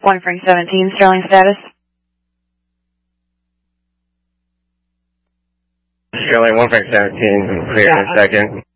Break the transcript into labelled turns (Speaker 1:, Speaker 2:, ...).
Speaker 1: 1 Frank 17, Sterling status.
Speaker 2: Sterling 1 Frank 17, clear in a second.